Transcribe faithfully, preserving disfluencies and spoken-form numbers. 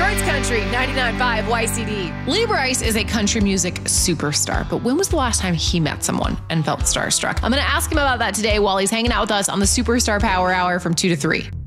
Sports Country, ninety-nine point five Y C D. Lee Brice is a country music superstar, but when was the last time he met someone and felt starstruck? I'm going to ask him about that today while he's hanging out with us on the Superstar Power Hour from two to three.